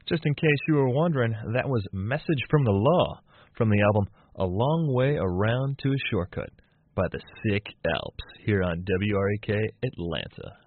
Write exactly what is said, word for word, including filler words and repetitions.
Just in case you were wondering, that was Message from the Law from the album A Long Way Around to a Shortcut by the Sick Alps here on W R A K Atlanta.